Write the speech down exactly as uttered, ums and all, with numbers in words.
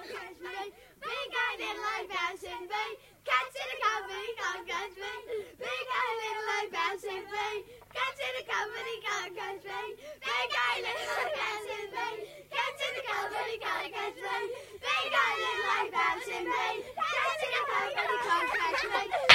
catch me. Big eye, little eye, bouncing me. Cats in a company can't catch me. Big eye, little eye, bouncing me. Cats in a company can't catch me. Big eye, little eye, bouncing me. Cats in a company can't catch me. Big eye, little eye, bouncing me. Cats in a company can't catch me.